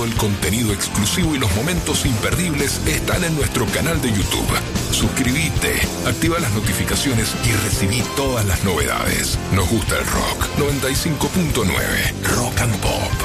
el contenido exclusivo y los momentos imperdibles están en nuestro canal de YouTube. Suscríbete, activa las notificaciones y recibí todas las novedades. Nos gusta el rock. 95.9 Rock and Pop.